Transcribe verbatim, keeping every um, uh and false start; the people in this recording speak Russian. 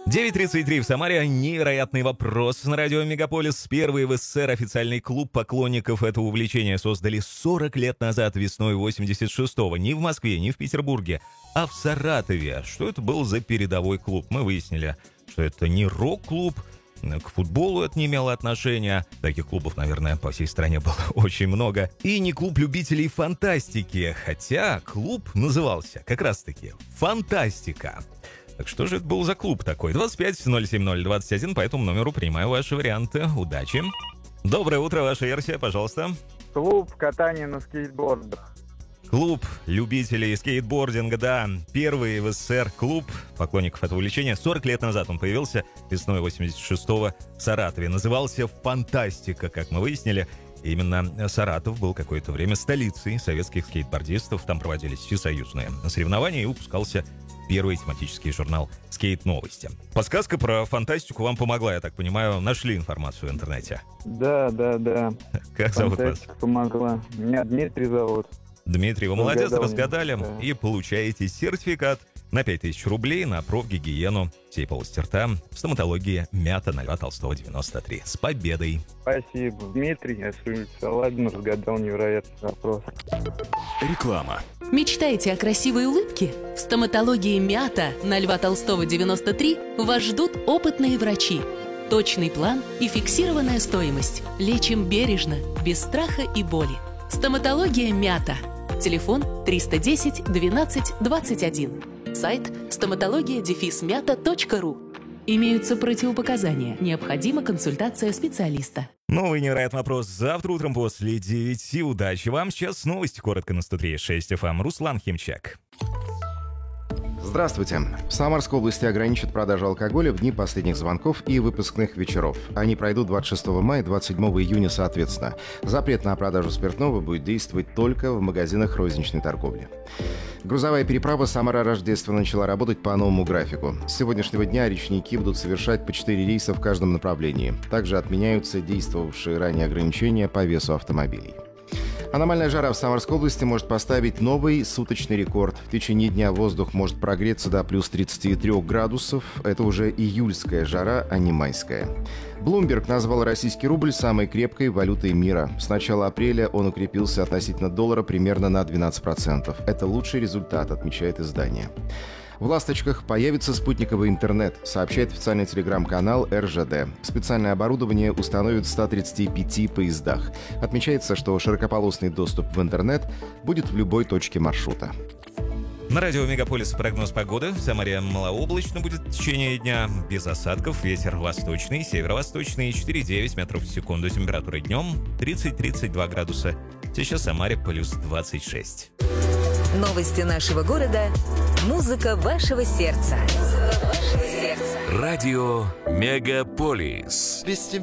девять тридцать три в Самаре. Невероятный вопрос на радио Мегаполис. Первый в СССР официальный клуб поклонников этого увлечения создали сорок лет назад, весной восемьдесят шестого. Не в Москве, не в Петербурге, а в Саратове. Что это был за передовой клуб? Мы выяснили, что это не рок-клуб, к футболу это не имело отношения. Таких клубов, наверное, по всей стране было очень много. И не клуб любителей фантастики. Хотя клуб назывался как раз-таки «Фантастика». Так что же это был за клуб такой? двадцать пять ноль семь ноль двадцать один, по этому номеру принимаю ваши варианты. Удачи. Доброе утро, ваша версия, пожалуйста. Клуб катания на скейтбордах. Клуб любителей скейтбординга, да. Первый в СССР клуб поклонников этого увлечения. сорок лет назад он появился, весной восемьдесят шестого в Саратове. Назывался «Фантастика», как мы выяснили. Именно Саратов был какое-то время столицей советских скейтбордистов. Там проводились всесоюзные соревнования и выпускался первый тематический журнал «Скейт-новости». Подсказка про фантастику вам помогла, я так понимаю. Нашли информацию в интернете? Да, да, да. Как зовут вас? Фантастика помогла. Меня Дмитрий зовут. Дмитрий, вы молодец, разгадали. Да. И получаете сертификат на пять тысяч рублей на профгигиену всей полости рта в стоматологии «Мята» на Льва Толстого, девяносто три. С победой! Спасибо, Дмитрий. Я с улицы Аладдина разгадал невероятный вопрос. Реклама. Мечтаете о красивой улыбке? В стоматологии «Мята» на Льва Толстого, девяносто три вас ждут опытные врачи. Точный план и фиксированная стоимость. Лечим бережно, без страха и боли. Стоматология «Мята». Телефон триста десять двенадцать двадцать один. Сайт стоматология дефис мята точка ру. Имеются противопоказания. Необходима консультация специалиста. Новый невероятный вопрос завтра утром после девяти. Удачи вам. Сейчас новости коротко на сто три и шесть эф эм. Руслан Химчак. Здравствуйте. В Самарской области ограничат продажу алкоголя в дни последних звонков и выпускных вечеров. Они пройдут двадцать шестого мая и двадцать седьмого июня соответственно. Запрет на продажу спиртного будет действовать только в магазинах розничной торговли. Грузовая переправа Самара-Рождество начала работать по новому графику. С сегодняшнего дня речники будут совершать по четыре рейса в каждом направлении. Также отменяются действовавшие ранее ограничения по весу автомобилей. Аномальная жара в Самарской области может поставить новый суточный рекорд. В течение дня воздух может прогреться до плюс тридцати трёх градусов. Это уже июльская жара, а не майская. Bloomberg назвал российский рубль самой крепкой валютой мира. С начала апреля он укрепился относительно доллара примерно на двенадцать процентов. Это лучший результат, отмечает издание. В «Ласточках» появится спутниковый интернет, сообщает официальный телеграм-канал эр жэ дэ. Специальное оборудование установят в ста тридцати пяти поездах. Отмечается, что широкополосный доступ в интернет будет в любой точке маршрута. На радио Мегаполис прогноз погоды. В Самаре малооблачно будет в течение дня, без осадков. Ветер восточный, северо-восточный, четыре девять метров в секунду. Температура днем тридцать тридцать два градуса. Сейчас в Самаре плюс двадцать шесть. Новости нашего города. Музыка вашего сердца. Радио Мегаполис.